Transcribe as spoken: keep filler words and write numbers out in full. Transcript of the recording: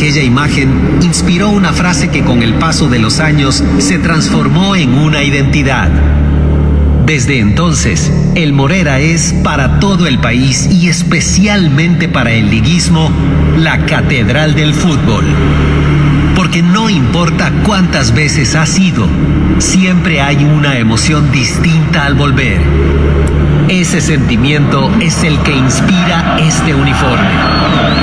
aquella imagen inspiró una frase que con el paso de los años se transformó en una identidad. Desde entonces, el Morera es, para todo el país y especialmente para el liguismo, la catedral del fútbol. Porque no importa cuántas veces ha sido, siempre hay una emoción distinta al volver. Ese sentimiento es el que inspira este uniforme.